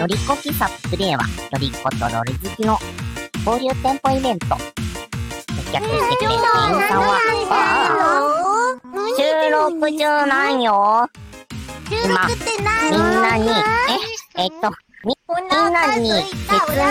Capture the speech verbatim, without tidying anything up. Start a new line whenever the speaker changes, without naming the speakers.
ロリコキサップでは、ロリコとロリ好きの交流店舗イベント、接客してくれる店員さんは、ああ、収録中なんよ。
収録って何？
みんなに、え、えっと、み、みんなに説